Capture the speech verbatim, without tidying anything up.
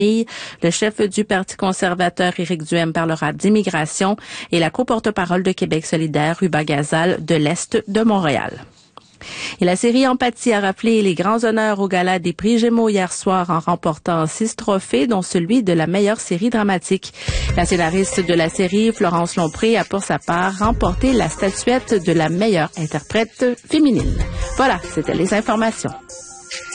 Le chef du Parti conservateur, Éric Duhaime, parlera d'immigration et la co-porte-parole de Québec solidaire, Ruba Gazal, de l'Est de Montréal. Et la série Empathie a rappelé les grands honneurs au gala des prix Gémeaux hier soir en remportant six trophées, dont celui de la meilleure série dramatique. La scénariste de la série, Florence Lompré, a pour sa part remporté la statuette de la meilleure interprète féminine. Voilà, c'était les informations.